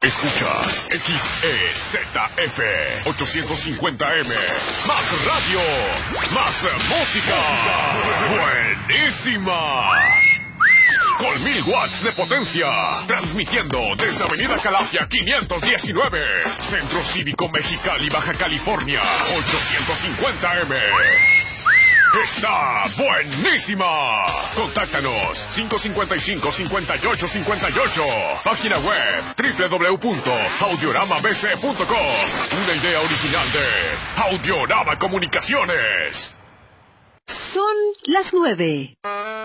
Escuchas XEZF 850M. Más radio, más música. Buenísima. Con 1000 watts de potencia. Transmitiendo desde Avenida Calafia 519. Centro Cívico Mexicali, Baja California. 850M. ¡Está buenísima! Contáctanos 555-5858. Página web www.audioramabc.com. Una idea original de Audiorama Comunicaciones. Son las 9.